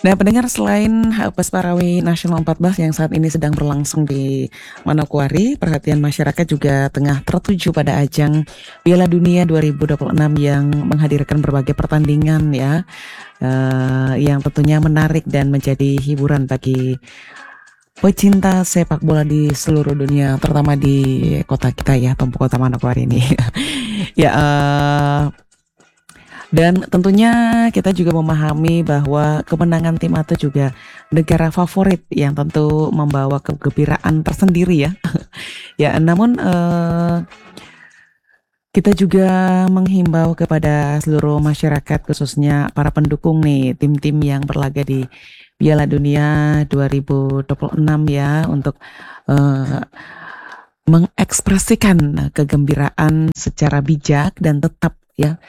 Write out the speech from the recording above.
Nah, pendengar selain Pesparawi Nasional 14 yang saat ini sedang berlangsung di Manokwari, perhatian masyarakat juga tengah tertuju pada ajang Piala Dunia 2026 yang menghadirkan berbagai pertandingan ya, yang tentunya menarik dan menjadi hiburan bagi pecinta sepak bola di seluruh dunia, terutama di kota kita ya, tumpu kota Manokwari ini. Ya, dan tentunya kita juga memahami bahwa kemenangan tim itu juga negara favorit yang tentu membawa kegembiraan tersendiri ya. Ya, namun kita juga menghimbau kepada seluruh masyarakat khususnya para pendukung nih tim-tim yang berlaga di Piala Dunia 2026 ya untuk eh, mengekspresikan kegembiraan secara bijak dan tetap ya